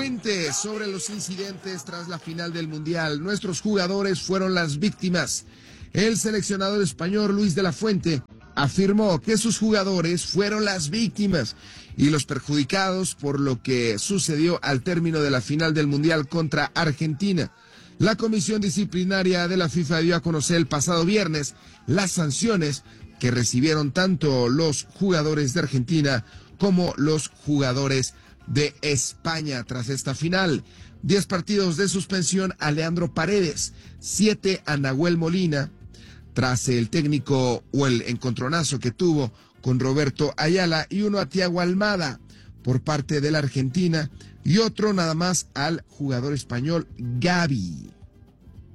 Sobre los incidentes tras la final del Mundial, nuestros jugadores fueron las víctimas. El seleccionador español Luis de la Fuente afirmó que sus jugadores fueron las víctimas y los perjudicados por lo que sucedió al término de la final del Mundial contra Argentina. La comisión disciplinaria de la FIFA dio a conocer el pasado viernes las sanciones que recibieron tanto los jugadores de Argentina como los jugadores de España tras esta final. 10 partidos de suspensión a Leandro Paredes, 7 a Nahuel Molina, tras el técnico o el encontronazo que tuvo con Roberto Ayala, y 1 a Thiago Almada por parte de la Argentina y otro nada más al jugador español Gavi.